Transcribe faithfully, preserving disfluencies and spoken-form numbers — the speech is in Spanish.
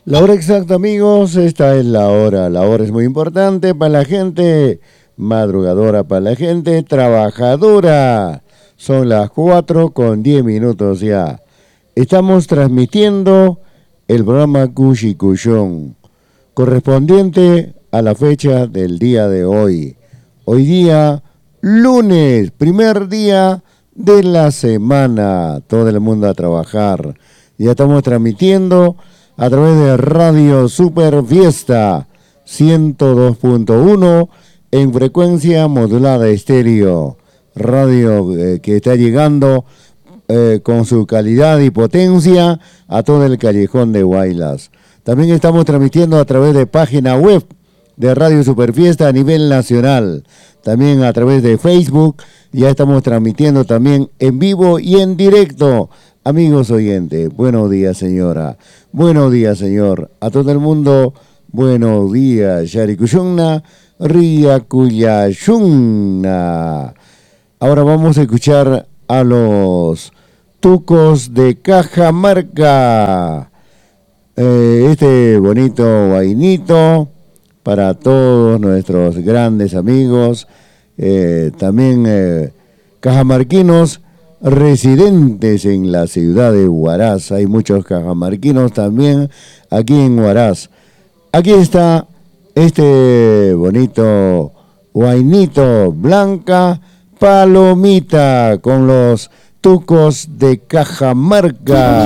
La hora exacta, amigos, esta es la hora. La hora es muy importante para la gente madrugadora, para la gente trabajadora. Son las cuatro con diez minutos ya. Estamos transmitiendo el programa Cushi Cushón, correspondiente a la fecha del día de hoy. Hoy día, lunes, primer día de la semana. Todo el mundo a trabajar. Ya estamos transmitiendo a través de Radio Super Fiesta ciento dos punto uno en frecuencia modulada estéreo. Radio eh, que está llegando eh, con su calidad y potencia a todo el callejón de Huaylas. También estamos transmitiendo a través de página web de Radio Super Fiesta a nivel nacional. También a través de Facebook ya estamos transmitiendo también en vivo y en directo. Amigos oyentes, buenos días señora, buenos días señor, a todo el mundo, buenos días, Yarikushunna, Riakuyashunna. Ahora vamos a escuchar a los Tucos de Cajamarca, eh, este bonito vainito para todos nuestros grandes amigos, eh, también eh, cajamarquinos, residentes en la ciudad de Huaraz. Hay muchos cajamarquinos también aquí en Huaraz. Aquí está este bonito guainito Blanca Palomita con los Tucos de Cajamarca.